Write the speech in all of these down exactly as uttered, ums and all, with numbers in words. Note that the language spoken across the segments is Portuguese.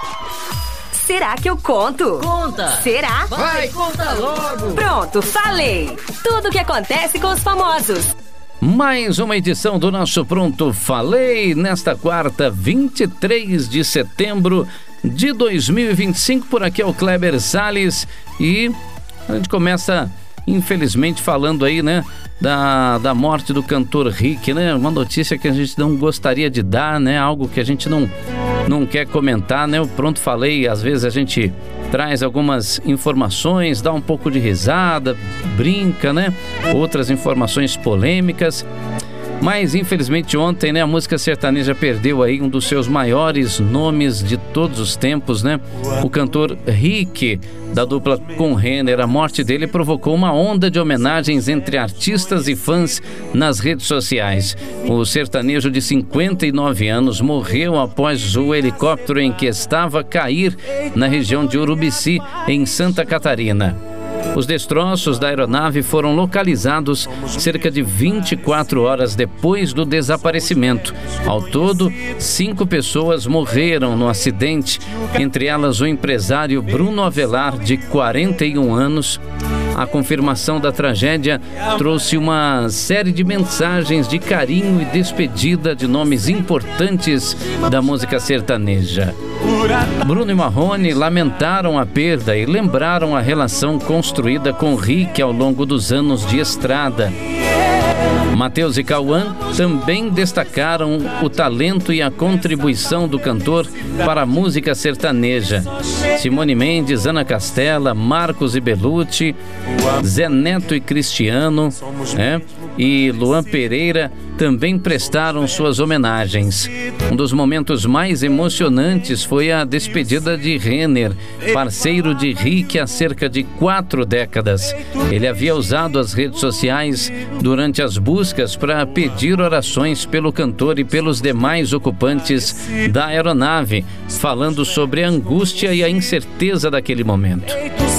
Será que eu conto? Conta! Será? Vai, conta logo! Pronto, falei! Tudo o que acontece com os famosos. Mais uma edição do nosso Pronto Falei, nesta quarta, vinte e três de setembro de dois mil e vinte e cinco. Por aqui é o Kleber Salles e a gente começa, infelizmente, falando aí, né, da, da morte do cantor Rick, né? Uma notícia que a gente não gostaria de dar, né? Algo que a gente não, não quer comentar, né? O Pronto Falei, às vezes a gente traz algumas informações, dá um pouco de risada, brinca, né? Outras informações polêmicas. Mas, infelizmente, ontem, né, a música sertaneja perdeu aí um dos seus maiores nomes de todos os tempos, né? O cantor Rick, da dupla com Renner. A morte dele provocou uma onda de homenagens entre artistas e fãs nas redes sociais. O sertanejo de cinquenta e nove anos morreu após o helicóptero em que estava cair na região de Urubici, em Santa Catarina. Os destroços da aeronave foram localizados cerca de vinte e quatro horas depois do desaparecimento. Ao todo, cinco pessoas morreram no acidente, entre elas o empresário Bruno Avelar, de quarenta e um anos. A confirmação da tragédia trouxe uma série de mensagens de carinho e despedida de nomes importantes da música sertaneja. Bruno e Marrone lamentaram a perda e lembraram a relação construída com Rick ao longo dos anos de estrada. Matheus e Cauã também destacaram o talento e a contribuição do cantor para a música sertaneja. Simone Mendes, Ana Castela, Marcos e Belucci, Zé Neto e Cristiano, né, e Luan Pereira também prestaram suas homenagens. Um dos momentos mais emocionantes foi a despedida de Renner, parceiro de Rick há cerca de quatro décadas. Ele havia usado as redes sociais durante as buscas para pedir orações pelo cantor e pelos demais ocupantes da aeronave, falando sobre a angústia e a incerteza daquele momento.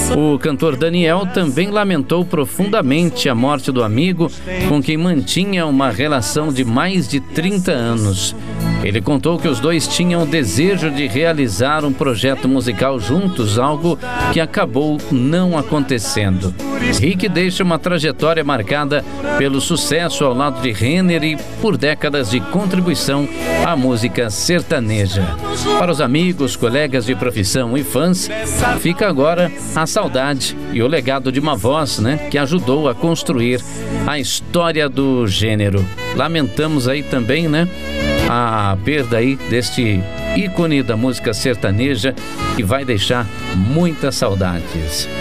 O cantor Daniel também lamentou profundamente a morte do amigo com quem mantinha uma relação de mais de trinta anos. Ele contou que os dois tinham o desejo de realizar um projeto musical juntos, algo que acabou não acontecendo. Rick deixa uma trajetória marcada pelo sucesso ao lado de Renner e por décadas de contribuição à música sertaneja. Para os amigos, colegas de profissão e fãs, fica agora a saudade e o legado de uma voz, né, que ajudou a construir a história do gênero. Lamentamos aí também, né, a perda aí deste ícone da música sertaneja que vai deixar muitas saudades.